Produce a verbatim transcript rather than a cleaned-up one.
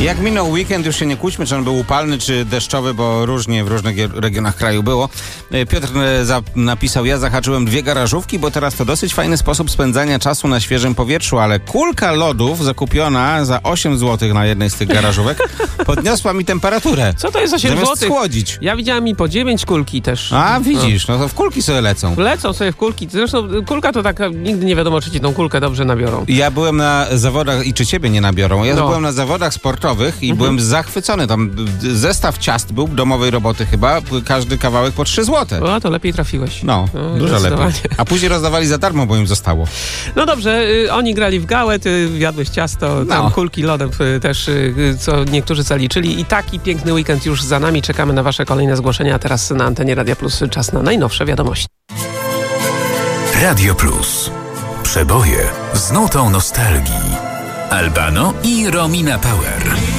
Jak minął weekend, już się nie kłóćmy, czy on był upalny, czy deszczowy, bo różnie w różnych regionach kraju było. Piotr za, napisał, ja zahaczyłem dwie garażówki, bo teraz to dosyć fajny sposób spędzania czasu na świeżym powietrzu, ale kulka lodów zakupiona za osiem złotych na jednej z tych garażówek podniosła mi temperaturę. Co to jest osiem złotych? złotych? Schłodzić. Ja widziałem i po dziewięć kulki też. A, widzisz, no to w kulki sobie lecą. Lecą sobie w kulki. Zresztą kulka to tak, nigdy nie wiadomo, czy ci tą kulkę dobrze nabiorą. Ja byłem na zawodach i czy ciebie nie nabiorą. Ja No. byłem na zawodach sportowych i Mhm. byłem zachwycony. Tam zestaw ciast był, domowej roboty chyba, każdy kawałek po trzy złote. O, to lepiej trafiłeś. No, No, dużo lepiej. zdecydowanie. A później rozdawali za darmo, bo im zostało. No dobrze, y, oni grali w gałę, ty jadłeś ciasto, tam No. kulki lodem y, też, y, co niektórzy zaliczyli. I taki piękny weekend już za nami. Czekamy na wasze kolejne zgłoszenia. A teraz na antenie Radia Plus czas na najnowsze wiadomości. Radio Plus. Przeboje z nutą nostalgii. Albano i Romina Power.